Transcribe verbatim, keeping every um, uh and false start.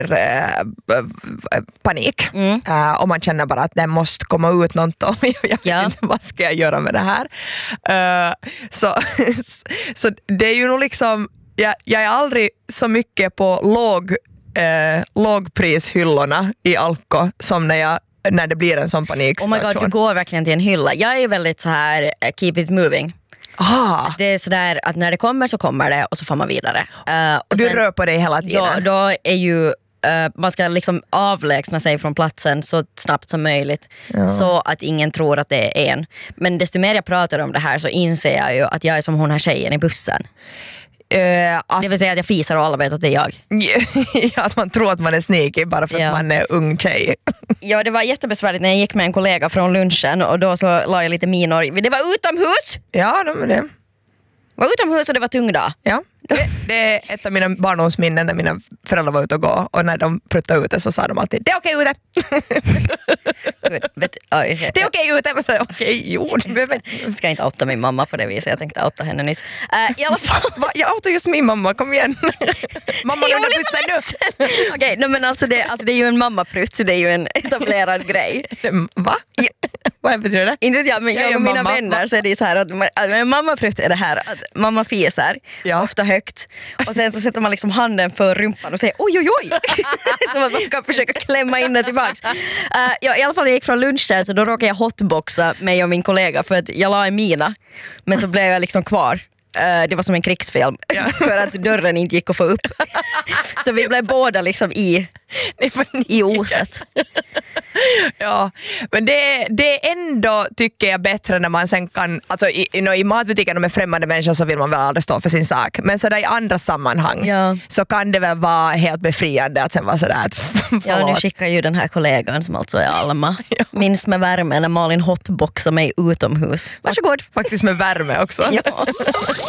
äh, panik. Mm. Äh, och man känner bara att det måste komma ut något om jag vet ja. inte vad ska jag göra med det här. Uh, så, så det är ju nog liksom jag, jag är aldrig så mycket på låg, uh, lågprishyllorna i Alko som när jag när det blir en sån paniksituation. Oh my god, du går verkligen till en hylla. Jag är väldigt så här uh, keep it moving. Ah. Det är sådär att när det kommer så kommer det och så får man vidare. Uh, och du sen, rör på dig hela tiden. Ja, då är ju uh, man ska liksom avlägsna sig från platsen så snabbt som möjligt ja. Så att ingen tror att det är en. Men desto mer jag pratar om det här så inser jag ju att jag är som hon här tjejen i bussen. Uh, att, det vill säga att jag fisar och alla vet att det är jag. Ja, att man tror att man är sneaky bara för ja. Att man är ung tjej. Ja, det var jättebesvärligt när jag gick med en kollega från lunchen och då så la jag lite minor. Det var utomhus! Ja, men det var utomhus och det var tung dag. Ja, det, det är ett av mina barndomsminnen när mina föräldrar var ute och gå och när de pruttade ute så sa de alltid det är okej ute. Vet, oj, det är okej ute. Men så okej, jo. Jag ska inte outa min mamma på det viset. Jag tänkte outa henne nyss. Uh, i alla fall. Va? Jag outar just min mamma, kom igen. Mamma nu under bussen nu. Okej, okay, men alltså det, alltså det är ju en mammaprutt så det är ju en etablerad grej. Va? Ja. Vad betyder det? Inte jag, men jag, jag och mina mamma. vänner så är det så här att, att mammaprutt är det här att mamma fisar, ja. Ofta högt och sen så sätter man liksom handen för rumpan och säger oj oj oj så att man ska försöka klämma in det tillbaks. Uh, ja, i alla fall jag gick från lunch där så då råkade jag hotboxa mig och min kollega för att jag la en mina men så blev jag liksom kvar. Uh, det var som en krigsfilm ja. För att dörren inte gick att få upp. Så vi blev båda liksom i i oset. Ja, men det, det är ändå tycker jag bättre när man sen kan, alltså i, i, i matbutiken med främmande människor så vill man väl aldrig stå för sin sak, men sådär i andra sammanhang ja. Så kan det väl vara helt befriande att sen vara sådär att ja, nu skickar ju den här kollegan som alltså är Alma ja. Minns med värme när Malin hotboxar mig utomhus. Varsågod. Faktiskt med värme också. Ja.